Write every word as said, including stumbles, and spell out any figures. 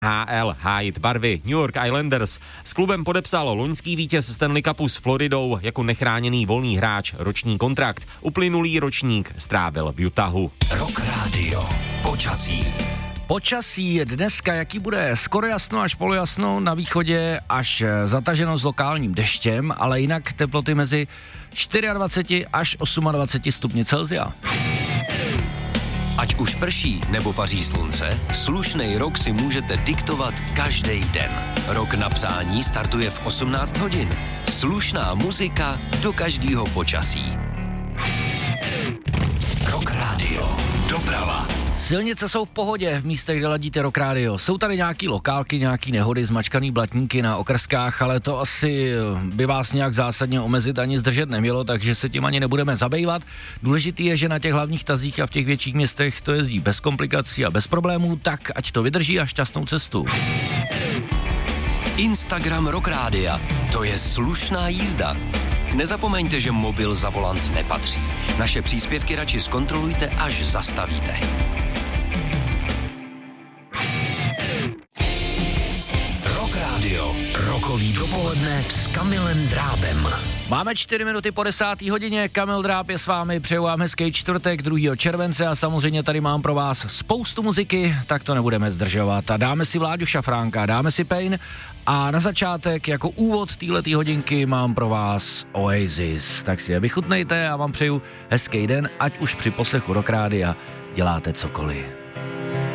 H L hájit barvy New York Islanders. S klubem podepsal loňský vítěz Stanley Cupu s Floridou jako nechráněný volný hráč roční kontrakt. Uplynulý ročník strávil v Utahu. Rock Radio. Počasí. Počasí je dneska, jaký bude? Skoro jasno až polojasno, na východě až zataženo s lokálním deštěm, ale jinak teploty mezi dvacet čtyři až dvacet osm stupni Celsia. Ať už prší nebo paří slunce, slušnej rok si můžete diktovat každý den. Rok na psání startuje v osmnáct hodin. Slušná muzika do každého počasí. Rock Radio. Doprava. Silnice jsou v pohodě v místech, kde ladíte Rock Radio. Jsou tady nějaký lokálky, nějaký nehody, zmačkaný blatníky na okrskách, ale to asi by vás nějak zásadně omezit ani zdržet nemělo, takže se tím ani nebudeme zabývat. Důležitý je, že na těch hlavních tazích a v těch větších městech to jezdí bez komplikací a bez problémů, tak ať to vydrží a šťastnou cestu. Instagram Rock Rádia. To je slušná jízda. Nezapomeňte, že mobil za volant nepatří. Naše příspěvky radši zkontrolujte, až zastavíte. Rock Radio. Rokový dopoledne s Kamilem Drábem. Máme čtyři minuty po desáté hodině, Kamil Dráb je s vámi, přeju vám hezký čtvrtek, druhého července a samozřejmě tady mám pro vás spoustu muziky, tak to nebudeme zdržovat a dáme si Vláďu Šafránka, dáme si Pain a na začátek jako úvod téhletý hodinky mám pro vás Oasis, tak si je vychutnejte a vám přeju hezký den, ať už při poslechu Rock Rádia děláte cokoliv.